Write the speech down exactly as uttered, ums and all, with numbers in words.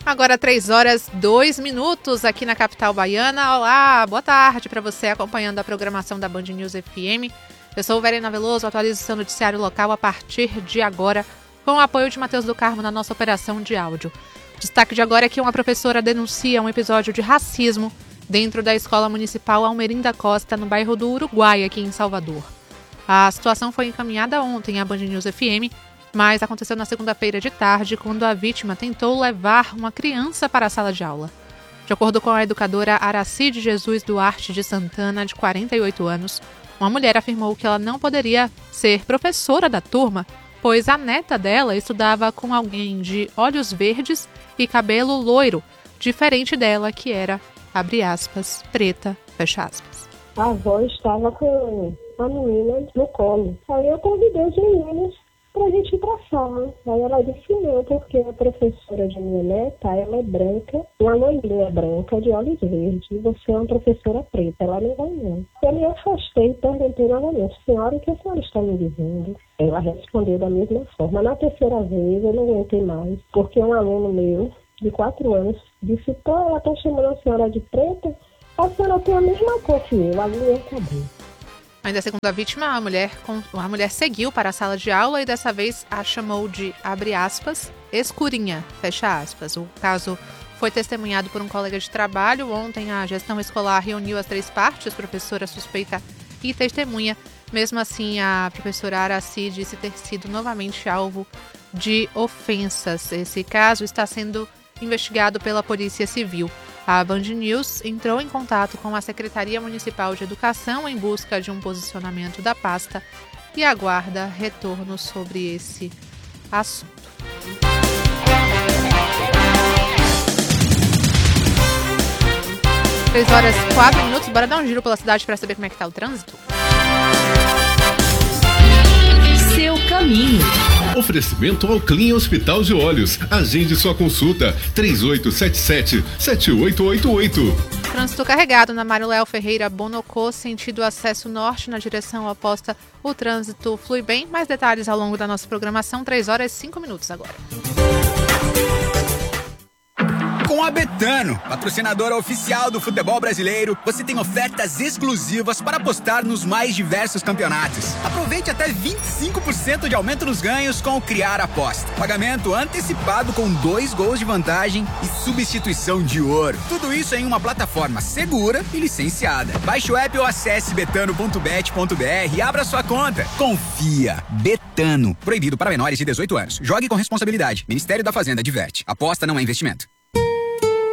Agora três horas, dois minutos aqui na capital baiana. Olá, boa tarde para você acompanhando a programação da Band News F M. Eu sou Verena Veloso, atualizo seu noticiário local a partir de agora, com o apoio de Matheus do Carmo na nossa operação de áudio. O destaque de agora é que uma professora denuncia um episódio de racismo dentro da Escola Municipal Almerim da Costa, no bairro do Uruguai, aqui em Salvador. A situação foi encaminhada ontem à Band News F M, mas aconteceu na segunda-feira de tarde, quando a vítima tentou levar uma criança para a sala de aula. De acordo com a educadora Aracide Jesus Duarte de Santana, de quarenta e oito anos, uma mulher afirmou que ela não poderia ser professora da turma, pois a neta dela estudava com alguém de olhos verdes e cabelo loiro, diferente dela, que era, abre aspas, preta, fecha aspas. A avó estava com a menina no colo. Aí eu convidei os meninos para a gente ir para a sala. Aí ela disse não, porque a professora de minha neta, ela é branca, uma loirinha branca de olhos verdes, e você é uma professora preta, ela não vai não. Eu me afastei e perguntei novamente, senhora, o que a senhora está me dizendo? Ela respondeu da mesma forma. Na terceira vez eu não aguentei mais, porque um aluno meu, de quatro anos, disse, pô, ela está chamando a senhora de preta, a senhora tem a mesma cor que eu, a minha acabou. Ainda segundo a vítima, a mulher, a mulher seguiu para a sala de aula e dessa vez a chamou de, abre aspas, escurinha, fecha aspas. O caso foi testemunhado por um colega de trabalho. Ontem a gestão escolar reuniu as três partes, professora, suspeita e testemunha. Mesmo assim, a professora Araci disse ter sido novamente alvo de ofensas. Esse caso está sendo investigado pela Polícia Civil. A Band News entrou em contato com a Secretaria Municipal de Educação em busca de um posicionamento da pasta e aguarda retorno sobre esse assunto. três horas e quatro minutos, bora dar um giro pela cidade para saber como é que tá o trânsito? Seu caminho. Oferecimento ao Clean Hospital de Olhos. Agende sua consulta. três oito sete sete, sete oito oito oito. Trânsito carregado na Mário Léo Ferreira Bonocô, sentido acesso norte, na direção oposta. O trânsito flui bem. Mais detalhes ao longo da nossa programação. três horas e cinco minutos agora. Com a Betano, patrocinadora oficial do futebol brasileiro, você tem ofertas exclusivas para apostar nos mais diversos campeonatos. Aproveite até vinte e cinco por cento de aumento nos ganhos com o Criar Aposta. Pagamento antecipado com dois gols de vantagem e substituição de ouro. Tudo isso em uma plataforma segura e licenciada. Baixe o app ou acesse betano ponto bet ponto br e abra sua conta. Confia. Betano. Proibido para menores de dezoito anos. Jogue com responsabilidade. Ministério da Fazenda adverte. Aposta não é investimento.